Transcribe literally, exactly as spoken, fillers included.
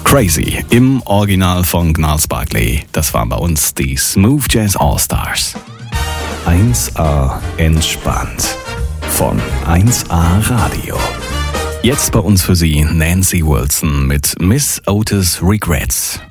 Crazy im Original von Gnarls Barkley. Das waren bei uns die Smooth Jazz All-Stars. eins A entspannt von eins A Radio. Jetzt bei uns für Sie Nancy Wilson mit Miss Otis Regrets.